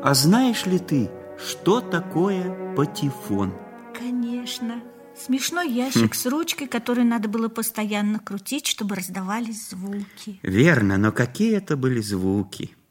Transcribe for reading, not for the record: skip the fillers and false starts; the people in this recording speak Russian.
А знаешь ли ты, что такое патефон? Конечно. Смешной ящик с ручкой, который надо было постоянно крутить, чтобы раздавались звуки. Верно, но какие это были звуки?